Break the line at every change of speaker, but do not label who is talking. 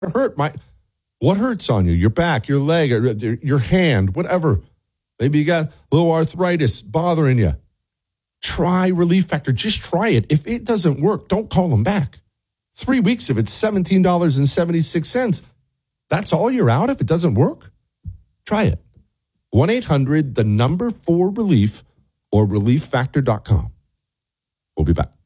hurt? What hurts on you? Your back, your leg, or your hand, whatever. Maybe you got a little arthritis bothering you. Try Relief Factor. Just try it. If it doesn't work, don't call them back. 3 weeks of it's $17.76. That's all you're out if it doesn't work? Try it. 1-800-4-RELIEF or relieffactor.com. We'll be back.